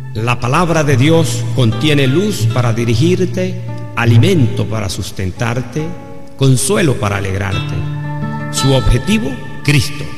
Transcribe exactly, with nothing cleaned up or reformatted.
La palabra de Dios contiene luz para dirigirte, alimento para sustentarte, consuelo para alegrarte. Su objetivo, Cristo.